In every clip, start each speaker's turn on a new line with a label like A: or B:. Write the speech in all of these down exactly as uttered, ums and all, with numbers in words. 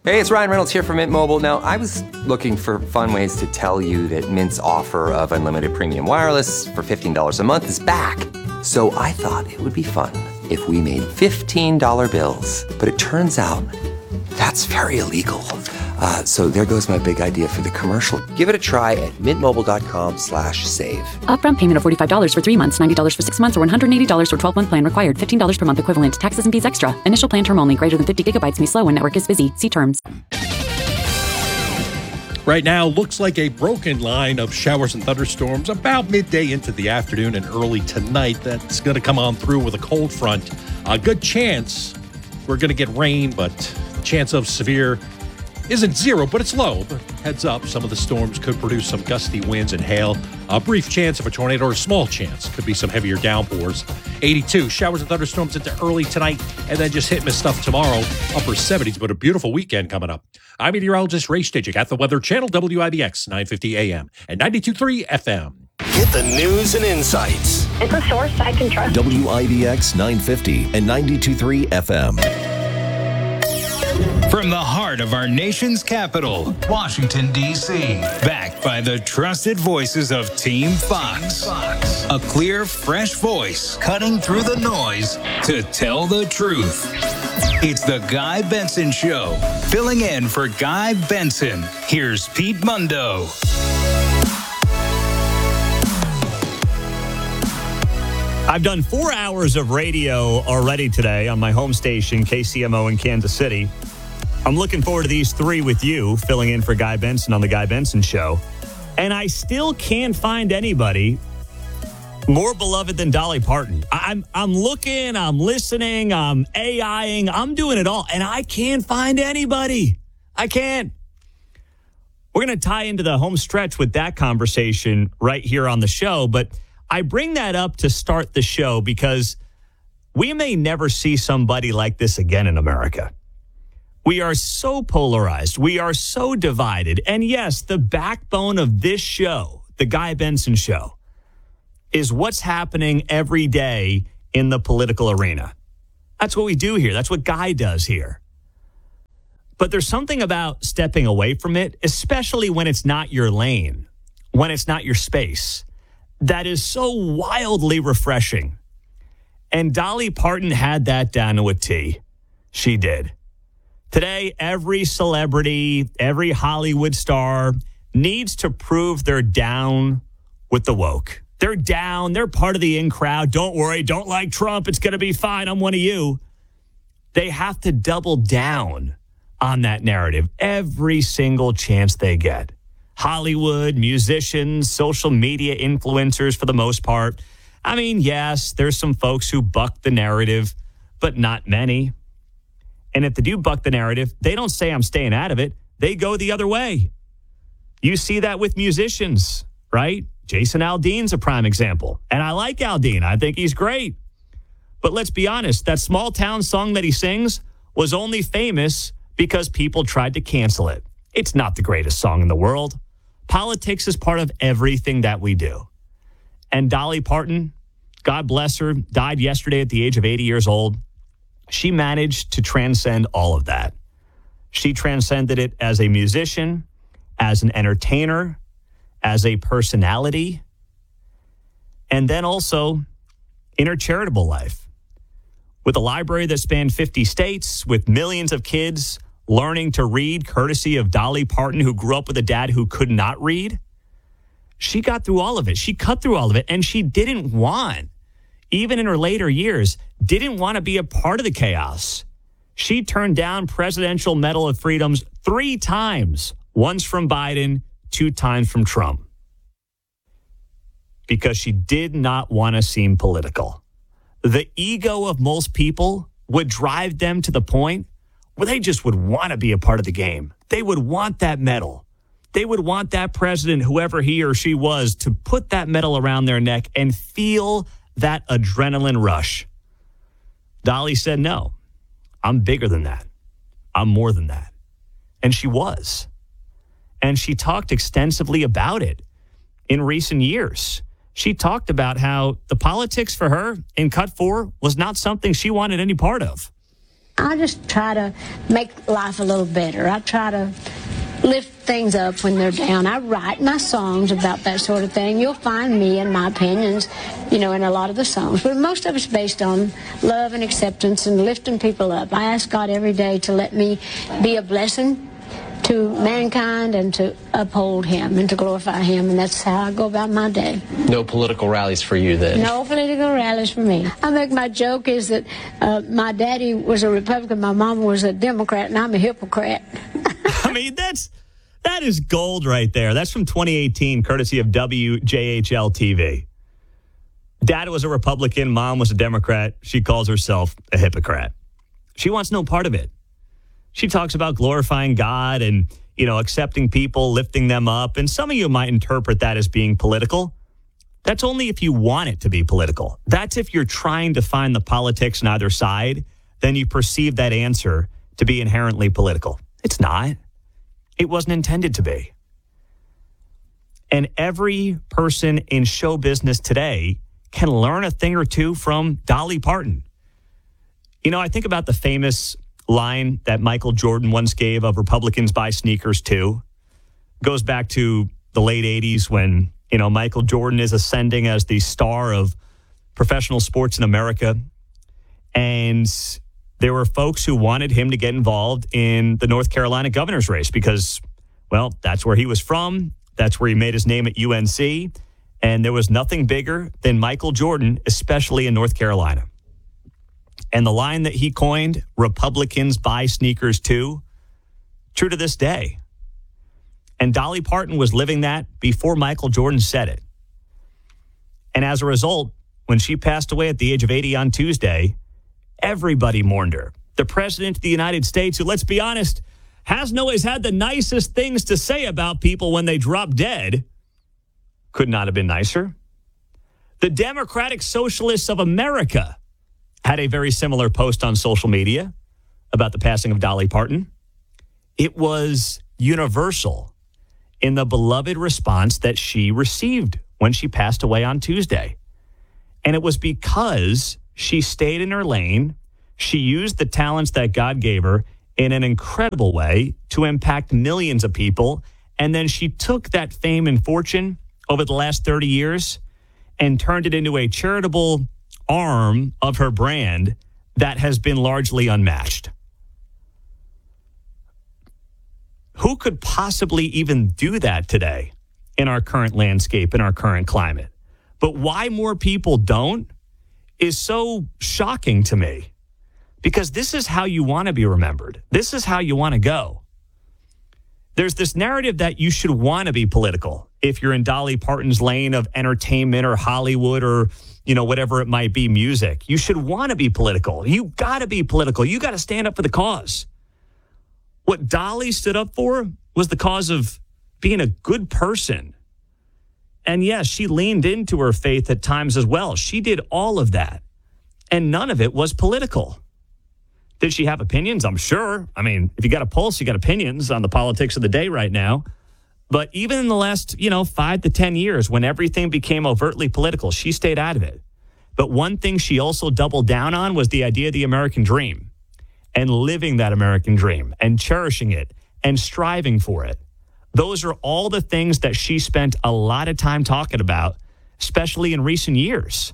A: Hey, it's Ryan Reynolds here from Mint Mobile. Now, I was looking for fun ways to tell you that Mint's offer of unlimited premium wireless for fifteen dollars a month is back. So I thought it would be fun if we made fifteen dollar bills. But it turns out that's very illegal. Uh, so there goes my big idea for the commercial. Give it a try at mintmobile.com slash save.
B: Upfront payment of forty-five dollars for three months, ninety dollars for six months, or one hundred eighty dollars for twelve-month plan required. fifteen dollars per month equivalent. Taxes and fees extra. Initial plan term only. Greater than fifty gigabytes may slow when network is busy. See terms.
C: Right now, looks like a broken line of showers and thunderstorms about midday into the afternoon and early tonight. That's going to come on through with a cold front. A good chance we're going to get rain, but the chance of severe isn't zero, but it's low. But heads up, some of the storms could produce some gusty winds and hail. A brief chance of a tornado or a small chance. Could be some heavier downpours. eighty-two, showers and thunderstorms into early tonight, and then just hit miss stuff tomorrow. Upper seventies, but a beautiful weekend coming up. I'm meteorologist Ray Stidgick at the Weather Channel, W I B X, nine fifty A M and ninety-two point three F M.
D: Get the news and insights.
E: It's a source I can trust.
D: W I B X nine fifty and ninety-two point three F M.
F: From the heart of our nation's capital, Washington, D C, backed by the trusted voices of Team Fox. Fox. A clear, fresh voice cutting through the noise to tell the truth. It's the Guy Benson Show. Filling in for Guy Benson, here's Pete Mundo.
G: I've done four hours of radio already today on my home station, K C M O in Kansas City. I'm looking forward to these three with you, filling in for Guy Benson on the Guy Benson Show. And I still can't find anybody more beloved than Dolly Parton. I'm I'm looking, I'm listening, I'm AIing, I'm doing it all, and I can't find anybody. I can't. We're going to tie into the home stretch with that conversation right here on the show, but I bring that up to start the show because we may never see somebody like this again in America. We are so polarized. We are so divided. And yes, the backbone of this show, the Guy Benson Show, is what's happening every day in the political arena. That's what we do here. That's what Guy does here. But there's something about stepping away from it, especially when it's not your lane, when it's not your space, that is so wildly refreshing. And Dolly Parton had that down to a T. She did. Today, every celebrity, every Hollywood star needs to prove they're down with the woke. They're down. They're part of the in crowd. Don't worry. Don't like Trump. It's going to be fine. I'm one of you. They have to double down on that narrative every single chance they get. Hollywood, musicians, social media influencers for the most part. I mean, yes, there's some folks who buck the narrative, but not many. And if they do buck the narrative, they don't say I'm staying out of it. They go the other way. You see that with musicians, right? Jason Aldean's a prime example. And I like Aldean. I think he's great. But let's be honest, that small town song that he sings was only famous because people tried to cancel it. It's not the greatest song in the world. Politics is part of everything that we do. And Dolly Parton, God bless her, died yesterday at the age of eighty years old. She managed to transcend all of that. She transcended it as a musician, as an entertainer, as a personality, and then also in her charitable life. With a library that spanned fifty states, with millions of kids learning to read, courtesy of Dolly Parton, who grew up with a dad who could not read, she got through all of it. She cut through all of it, and she didn't want, even in her later years, didn't want to be a part of the chaos. She turned down Presidential Medal of Freedoms three times, once from Biden, two times from Trump, because she did not want to seem political. The ego of most people would drive them to the point where they just would want to be a part of the game. They would want that medal. They would want that president, whoever he or she was, to put that medal around their neck and feel that adrenaline rush. Dolly said, no, I'm bigger than that. I'm more than that. And she was. And she talked extensively about it in recent years. She talked about how the politics for her in Cut four was not something she wanted any part of.
E: I just try to make life a little better. I try to lift things up when they're down. I write my songs about that sort of thing. You'll find me and my opinions, you know, in a lot of the songs. But most of it's based on love and acceptance and lifting people up. I ask God every day to let me be a blessing to mankind and to uphold him and to glorify him, and that's how I go about my day.
H: No political rallies for you then?
E: No political rallies for me. I think my joke is that uh, my daddy was a Republican, my mom was a Democrat, and I'm a hypocrite.
G: I mean, that's that is gold right there. That's from twenty eighteen, courtesy of W J H L T V. Dad was a Republican, mom was a Democrat. She calls herself a hypocrite. She wants no part of it. She talks about glorifying God and, you know, accepting people, lifting them up. And some of you might interpret that as being political. That's only if you want it to be political. That's if you're trying to find the politics on either side, then you perceive that answer to be inherently political. It's not. It wasn't intended to be. And every person in show business today can learn a thing or two from Dolly Parton. You know, I think about the famous line that Michael Jordan once gave of Republicans buy sneakers too. Goes back to the late eighties when, you know, Michael Jordan is ascending as the star of professional sports in America. And there were folks who wanted him to get involved in the North Carolina governor's race because, well, that's where he was from. That's where he made his name at U N C. And there was nothing bigger than Michael Jordan, especially in North Carolina. And the line that he coined, Republicans buy sneakers too, true to this day. And Dolly Parton was living that before Michael Jordan said it. And as a result, when she passed away at the age of eighty on Tuesday, everybody mourned her. The president of the United States, who, let's be honest, hasn't always had the nicest things to say about people when they drop dead, could not have been nicer. The Democratic Socialists of America had a very similar post on social media about the passing of Dolly Parton. It was universal in the beloved response that she received when she passed away on Tuesday. And it was because she stayed in her lane. She used the talents that God gave her in an incredible way to impact millions of people. And then she took that fame and fortune over the last thirty years and turned it into a charitable arm of her brand that has been largely unmatched. Who could possibly even do that today in our current landscape, in our current climate? But why more people don't is so shocking to me, because this is how you want to be remembered. This is how you want to go. There's this narrative that you should want to be political if you're in Dolly Parton's lane of entertainment or Hollywood or, you know, whatever it might be, music. You should want to be political. You got to be political. You got to stand up for the cause. What Dolly stood up for was the cause of being a good person. And yes, she leaned into her faith at times as well. She did all of that. And none of it was political. Did she have opinions? I'm sure. I mean, if you got a pulse, you got opinions on the politics of the day right now. But even in the last, you know, five to ten years, when everything became overtly political, she stayed out of it. But one thing she also doubled down on was the idea of the American dream and living that American dream and cherishing it and striving for it. Those are all the things that she spent a lot of time talking about, especially in recent years.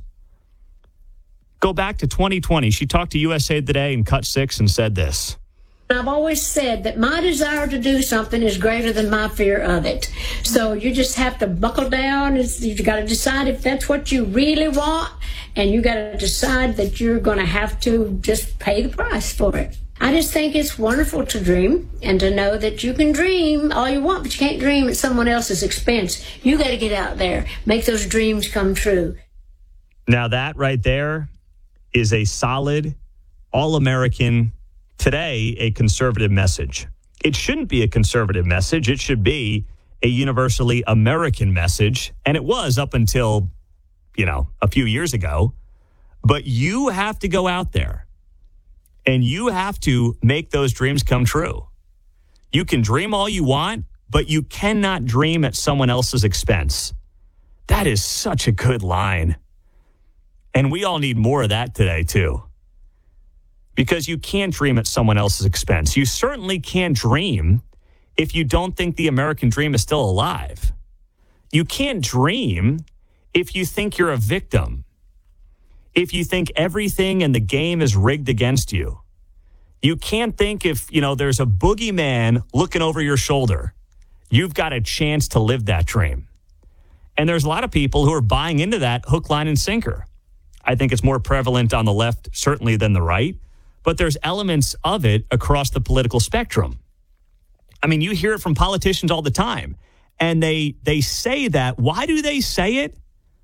G: Go back to twenty twenty. She talked to U S A Today in Cut six and said this.
E: I've always said that my desire to do something is greater than my fear of it. So you just have to buckle down. You've got to decide if that's what you really want, and you got to decide that you're going to have to just pay the price for it. I just think it's wonderful to dream and to know that you can dream all you want, but you can't dream at someone else's expense. You got to get out there, make those dreams come true.
G: Now that right there is a solid, all-American, today, a conservative message. It shouldn't be a conservative message. It should be a universally American message. And it was up until, you know, a few years ago. But you have to go out there and you have to make those dreams come true. You can dream all you want, but you cannot dream at someone else's expense. That is such a good line. And we all need more of that today, too. because you can't dream at someone else's expense. You certainly can't dream if you don't think the American dream is still alive. You can't dream if you think you're a victim, if you think everything in the game is rigged against you. You can't think if, you know, there's a boogeyman looking over your shoulder. You've got a chance to live that dream. And there's a lot of people who are buying into that hook, line, and sinker. I think it's more prevalent on the left, certainly, than the right. But there's elements of it across the political spectrum. I mean, you hear it from politicians all the time. And they they say that. Why do they say it?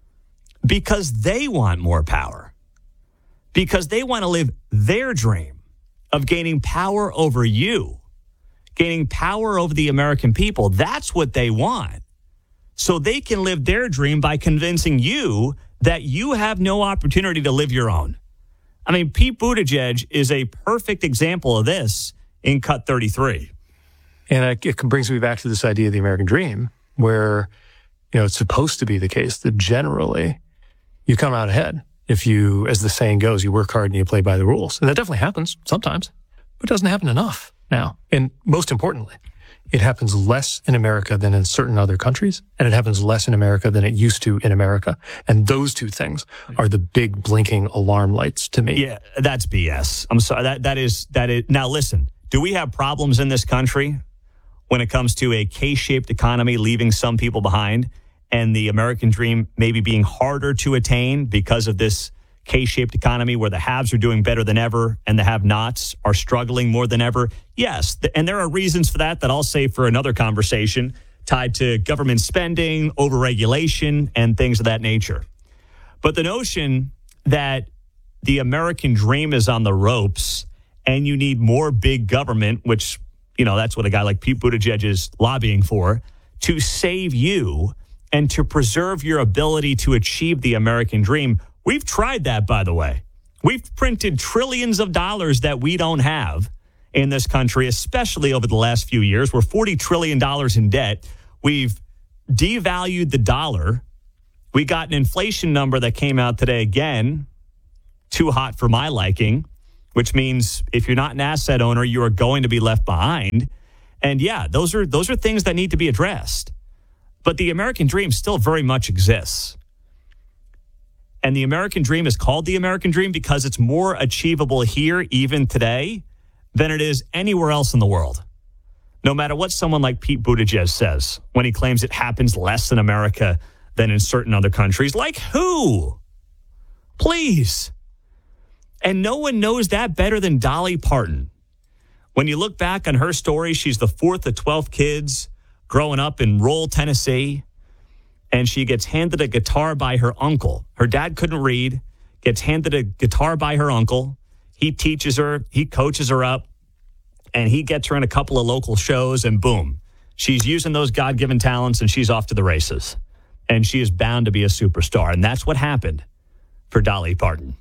G: Because they want more power. Because they want to live their dream of gaining power over you, gaining power over the American people. That's what they want. So they can live their dream by convincing you that you have no opportunity to live your own. I mean, Pete Buttigieg is a perfect example of this in Cut thirty-three.
I: And it brings me back to this idea of the American dream, where, you know, it's supposed to be the case that generally you come out ahead. If you, as the saying goes, you work hard and you play by the rules. And that definitely happens sometimes, but it doesn't happen enough now. And most importantly, it happens less in America than in certain other countries, and it happens less in America than it used to in America. And those two things are the big blinking alarm lights to me.
G: Yeah, that's B S. I'm sorry. That that is that is. Now listen, do we have problems in this country when it comes to a K-shaped economy leaving some people behind, and the American dream maybe being harder to attain because of this K-shaped economy where the haves are doing better than ever and the have-nots are struggling more than ever? Yes, and there are reasons for that that I'll save for another conversation tied to government spending, overregulation, and things of that nature. But the notion that the American dream is on the ropes and you need more big government, which, you know, that's what a guy like Pete Buttigieg is lobbying for, to save you and to preserve your ability to achieve the American dream. We've tried that, by the way. We've printed trillions of dollars that we don't have in this country, especially over the last few years. We're forty trillion dollars in debt. We've devalued the dollar. We got an inflation number that came out today, again, too hot for my liking, which means if you're not an asset owner, you are going to be left behind. And yeah, those are those are things that need to be addressed. But the American dream still very much exists. And the American dream is called the American dream because it's more achievable here, even today, than it is anywhere else in the world. No matter what someone like Pete Buttigieg says when he claims it happens less in America than in certain other countries. Like who? Please. And no one knows that better than Dolly Parton. When you look back on her story, she's the fourth of twelve kids growing up in rural Tennessee. And she gets handed a guitar by her uncle. Her dad couldn't read, gets handed a guitar by her uncle. He teaches her, he coaches her up, and he gets her in a couple of local shows, and boom, she's using those God-given talents, and she's off to the races. And she is bound to be a superstar. And that's what happened for Dolly Parton.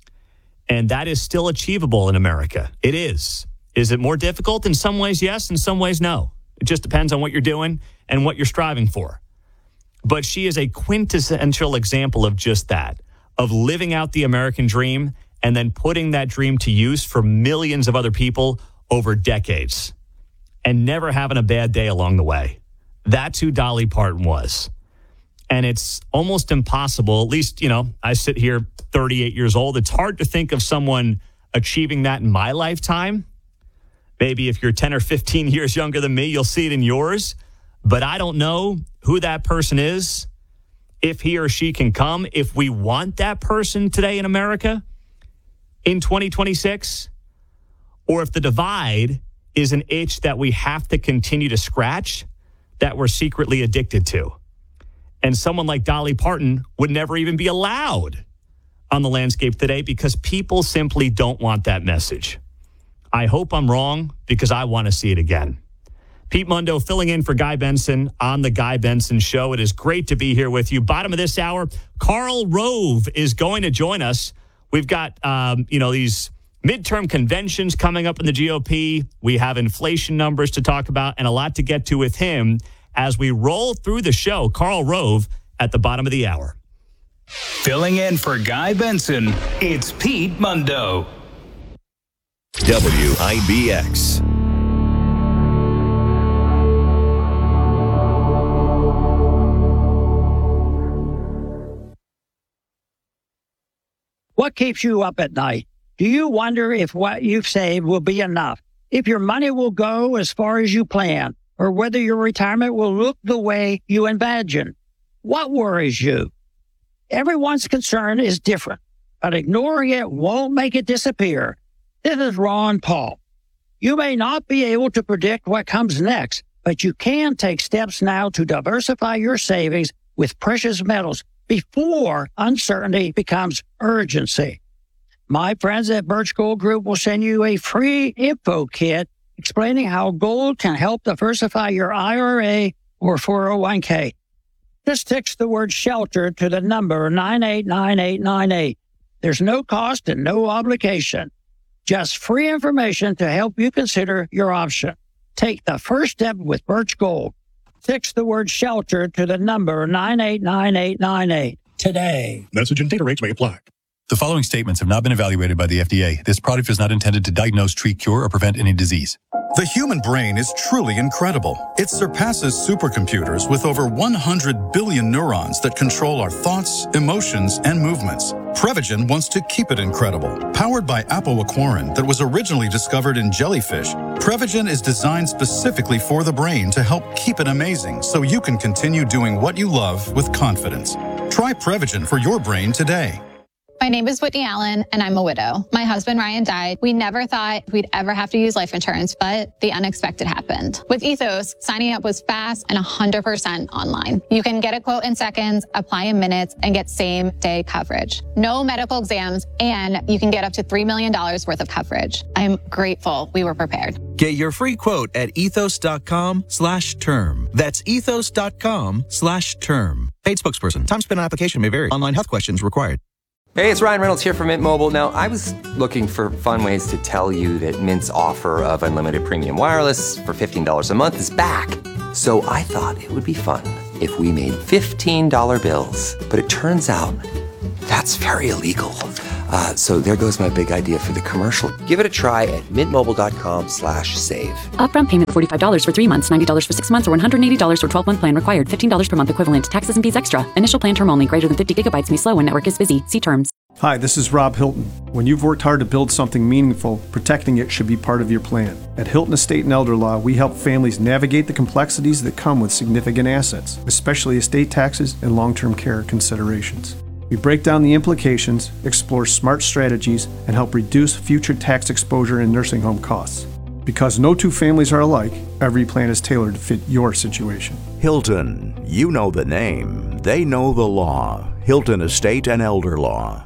G: And that is still achievable in America. It is. Is it more difficult? In some ways, yes. In some ways, no. It just depends on what you're doing and what you're striving for. But she is a quintessential example of just that, of living out the American dream and then putting that dream to use for millions of other people over decades and never having a bad day along the way. That's who Dolly Parton was. And it's almost impossible, at least, you know, I sit here thirty-eight years old. It's hard to think of someone achieving that in my lifetime. Maybe if you're ten or fifteen years younger than me, you'll see it in yours. But I don't know who that person is, if he or she can come, if we want that person today in America in twenty twenty-six, or if the divide is an itch that we have to continue to scratch, that we're secretly addicted to. And someone like Dolly Parton would never even be allowed on the landscape today because people simply don't want that message. I hope I'm wrong because I want to see it again. Pete Mundo filling in for Guy Benson on the Guy Benson Show. It is great to be here with you. Bottom of this hour, Karl Rove is going to join us. We've got, um, you know, these midterm conventions coming up in the G O P. We have inflation numbers to talk about and a lot to get to with him as we roll through the show. Karl Rove at the bottom of the hour.
F: Filling in for Guy Benson, it's Pete Mundo.
D: W I B X.
J: What keeps you up at night? Do you wonder if what you've saved will be enough? If your money will go as far as you plan? Or whether your retirement will look the way you imagine? What worries you? Everyone's concern is different, but ignoring it won't make it disappear. This is Ron Paul. You may not be able to predict what comes next, but you can take steps now to diversify your savings with precious metals before uncertainty becomes urgency. My friends at Birch Gold Group will send you a free info kit explaining how gold can help diversify your I R A or four oh one k. Just text the word SHELTER to the number nine eight nine eight nine eight. There's no cost and no obligation. Just free information to help you consider your option. Take the first step with Birch Gold. Text the word SHELTER to the number nine eight nine eight nine eight today.
K: Message and data rates may apply. The following statements have not been evaluated by the F D A. This product is not intended to diagnose, treat, cure, or prevent any disease.
L: The human brain is truly incredible. It surpasses supercomputers with over one hundred billion neurons that control our thoughts, emotions, and movements. Prevagen wants to keep it incredible. Powered by apoaquarin that was originally discovered in jellyfish, Prevagen is designed specifically for the brain to help keep it amazing so you can continue doing what you love with confidence. Try Prevagen for your brain today.
M: My name is Whitney Allen, and I'm a widow. My husband, Ryan, died. We never thought we'd ever have to use life insurance, but the unexpected happened. With Ethos, signing up was fast and one hundred percent online. You can get a quote in seconds, apply in minutes, and get same-day coverage. No medical exams, and you can get up to three million dollars worth of coverage. I'm grateful we were prepared.
N: Get your free quote at ethos.com slash term. That's ethos.com slash term. Paid spokesperson. Time spent on application may vary. Online health questions required.
A: Hey, it's Ryan Reynolds here from Mint Mobile. Now, I was looking for fun ways to tell you that Mint's offer of unlimited premium wireless for fifteen dollars a month is back. So I thought it would be fun if we made fifteen dollar bills. But it turns out that's very illegal. Uh, so there goes my big idea for the commercial. Give it a try at mintmobile.com slash save.
B: Upfront payment forty-five dollars for three months, ninety dollars for six months, or one hundred eighty dollars for twelve-month plan required. fifteen dollars per month equivalent. Taxes and fees extra. Initial plan term only. Greater than fifty gigabytes may slow when network is busy. See terms.
O: Hi, this is Rob Hilton. When you've worked hard to build something meaningful, protecting it should be part of your plan. At Hilton Estate and Elder Law, we help families navigate the complexities that come with significant assets, especially estate taxes and long-term care considerations. We break down the implications, explore smart strategies, and help reduce future tax exposure and nursing home costs. Because no two families are alike, every plan is tailored to fit your situation.
P: Hilton, you know the name, they know the law. Hilton Estate and Elder Law.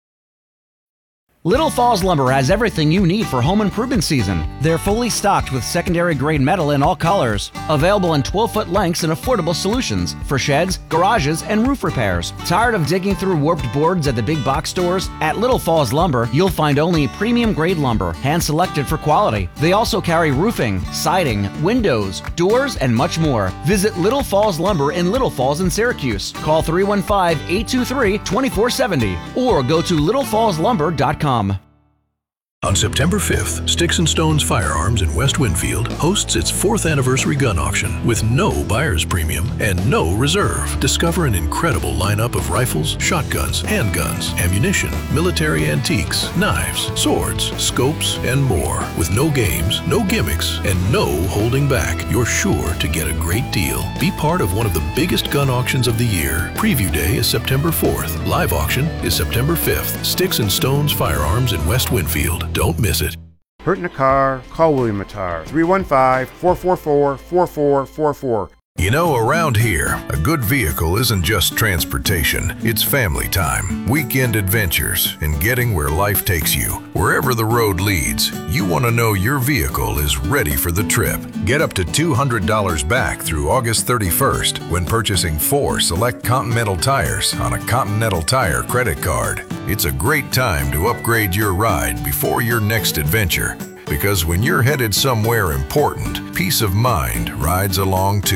Q: Little Falls Lumber has everything you need for home improvement season. They're fully stocked with secondary grade metal in all colors. Available in twelve-foot lengths and affordable solutions for sheds, garages, and roof repairs. Tired of digging through warped boards at the big box stores? At Little Falls Lumber, you'll find only premium grade lumber, hand-selected for quality. They also carry roofing, siding, windows, doors, and much more. Visit Little Falls Lumber in Little Falls in Syracuse. Call three one five, eight two three, two four seven zero or go to little falls lumber dot com.
R: On September fifth, Sticks and Stones Firearms in West Winfield hosts its fourth anniversary gun auction with no buyer's premium and no reserve. Discover an incredible lineup of rifles, shotguns, handguns, ammunition, military antiques, knives, swords, scopes, and more. With no games, no gimmicks, and no holding back, you're sure to get a great deal. Be part of one of the biggest gun auctions of the year. Preview Day is September fourth. Live auction is September fifth. Sticks and Stones Firearms in West Winfield. Don't miss it.
S: Hurt in a car? Call William Attar. three one five, four four four, four four four four.
R: You know, around here, a good vehicle isn't just transportation. It's family time, weekend adventures, and getting where life takes you. Wherever the road leads, you want to know your vehicle is ready for the trip. Get up to two hundred dollars back through August thirty-first when purchasing four select Continental tires on a Continental Tire credit card. It's a great time to upgrade your ride before your next adventure. Because when you're headed somewhere important, peace of mind rides along too.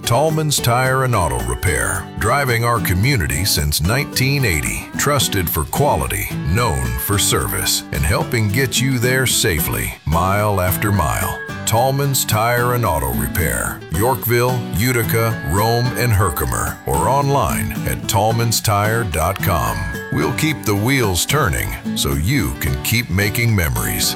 R: Tallman's Tire and Auto Repair, driving our community since nineteen eighty. Trusted for quality, known for service, and helping get you there safely, mile after mile. Tallman's Tire and Auto Repair, Yorkville, Utica, Rome, and Herkimer, or online at tallmans tire dot com. We'll keep the wheels turning so you can keep making memories.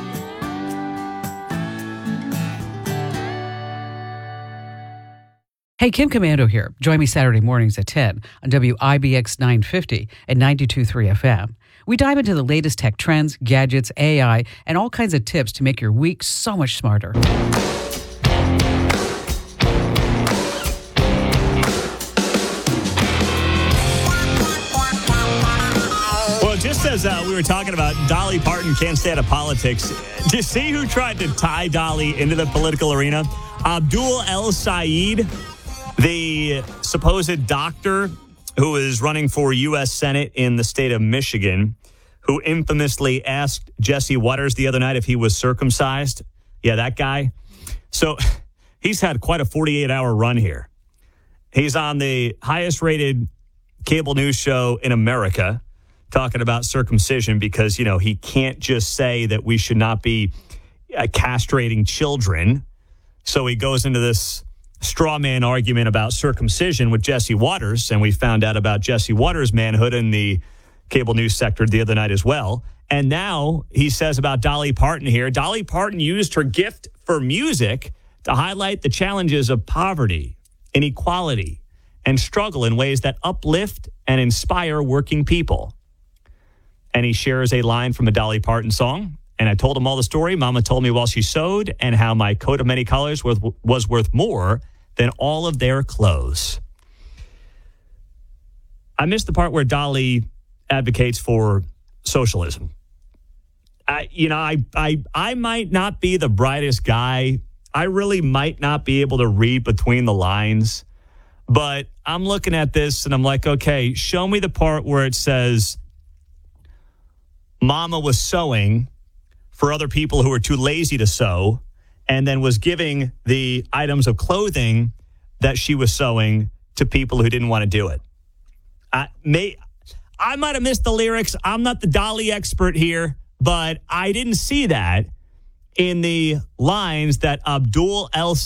T: Hey, Kim Commando here. Join me Saturday mornings at ten on W I B X nine fifty and ninety-two point three F M. We dive into the latest tech trends, gadgets, A I, and all kinds of tips to make your week so much smarter.
G: Well, just as uh, we were talking about Dolly Parton can't stay out of politics, do you see who tried to tie Dolly into the political arena? Abdul El Sayed, the supposed doctor who is running for U S Senate in the state of Michigan, who infamously asked Jesse Waters the other night if he was circumcised. Yeah, that guy. So he's had quite a forty-eight hour run here. He's on the highest rated cable news show in America talking about circumcision because, you know, he can't just say that we should not be uh, castrating children. So he goes into this straw man argument about circumcision with Jesse Waters, and we found out about Jesse Waters' manhood in the cable news sector the other night as well. And now he says about Dolly Parton here, Dolly Parton used her gift for music to highlight the challenges of poverty, inequality, and struggle in ways that uplift and inspire working people. And he shares a line from a Dolly Parton song. And I told him all the story Mama told me while she sewed, and how my coat of many colors was, was worth more than all of their clothes. I missed the part where Dolly advocates for socialism. I, you know, I, I, I might not be the brightest guy. I really might not be able to read between the lines. But I'm looking at this and I'm like, okay, show me the part where it says Mama was sewing for other people who were too lazy to sew, and then was giving the items of clothing that she was sewing to people who didn't want to do it. I may, I might have missed the lyrics. I'm not the Dolly expert here, but I didn't see that in the lines that Abdul El